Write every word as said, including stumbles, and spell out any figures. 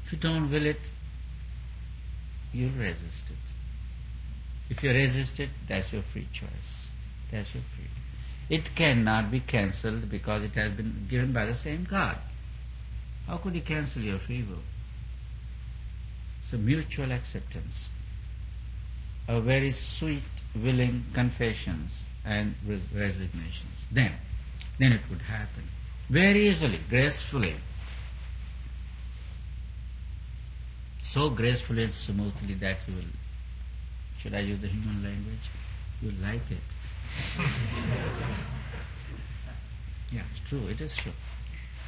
If you don't will it, you'll resist it. If you resist it, that's your free choice. That's your free. It cannot be cancelled because it has been given by the same God. How could He cancel your free will? It's a mutual acceptance, a very sweet, willing confessions and res- resignations. Then, then it would happen very easily, gracefully, so gracefully and smoothly that you will. Should I use the human language? You'll like it. Yeah, it's true. It is true.